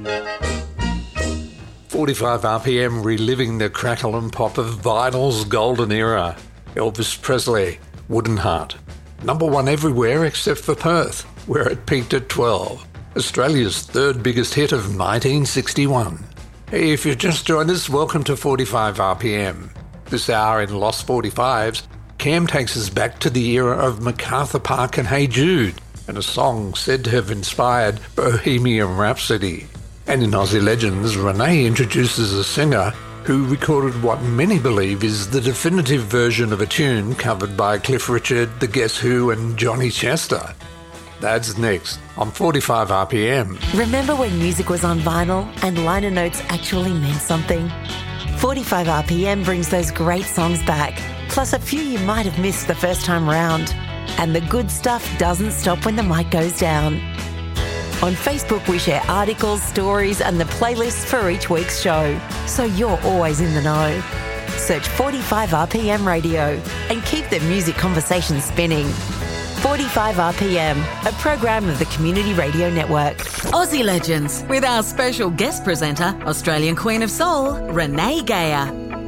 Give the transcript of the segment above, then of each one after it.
45 RPM reliving the crackle and pop of vinyl's golden era. Elvis Presley, Wooden Heart. Number one everywhere except for Perth, where it peaked at 12. Australia's third biggest hit of 1961. Hey, if you've just joined us, welcome to 45 RPM. This hour in Lost 45s, Cam takes us back to the era of MacArthur Park and Hey Jude, and a song said to have inspired Bohemian Rhapsody. And in Aussie Legends, Renee introduces a singer who recorded what many believe is the definitive version of a tune covered by Cliff Richard, The Guess Who and Johnny Chester. That's next on 45 RPM. Remember when music was on vinyl and liner notes actually meant something? 45 RPM brings those great songs back, plus a few you might have missed the first time round. And the good stuff doesn't stop when the mic goes down. On Facebook, we share articles, stories, and the playlists for each week's show, so you're always in the know. Search 45 RPM Radio and keep the music conversation spinning. 45 RPM, a program of the Community Radio Network. Aussie Legends, with our special guest presenter, Australian Queen of Soul, Renee Geyer.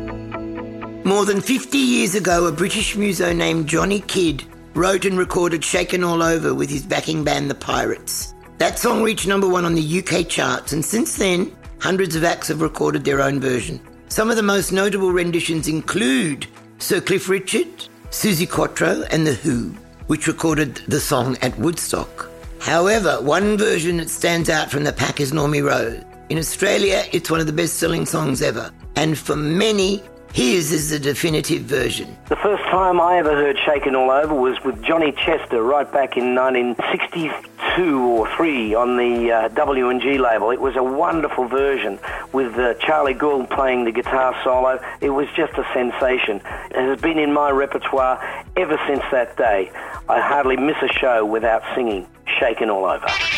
More than 50 years ago, a British muso named Johnny Kidd wrote and recorded Shakin' All Over with his backing band, The Pirates. That song reached number one on the UK charts, and since then, hundreds of acts have recorded their own version. Some of the most notable renditions include Sir Cliff Richard, Suzi Quatro, and The Who, which recorded the song at Woodstock. However, one version that stands out from the pack is Normie Rose. In Australia, it's one of the best-selling songs ever, and for many, his is the definitive version. The first time I ever heard Shakin' All Over was with Johnny Chester right back in 1962 or 3 on the W&G label. It was a wonderful version with Charlie Gould playing the guitar solo. It was just a sensation. It has been in my repertoire ever since that day. I hardly miss a show without singing Shakin' All Over.